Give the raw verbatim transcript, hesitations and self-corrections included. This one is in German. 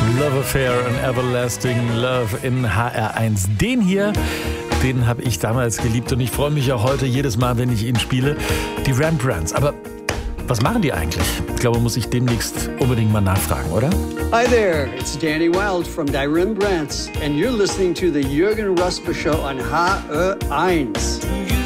Love Affair and Everlasting Love in H R eins. Den hier, den habe ich damals geliebt und ich freue mich auch heute jedes Mal, wenn ich ihn spiele. Die Rembrandts. Aber was machen die eigentlich? Ich glaube, muss ich demnächst unbedingt mal nachfragen, oder? Hi there, it's Danny Wilde from Die Rembrandts and you're listening to the Jürgen Rosper Show on H R eins.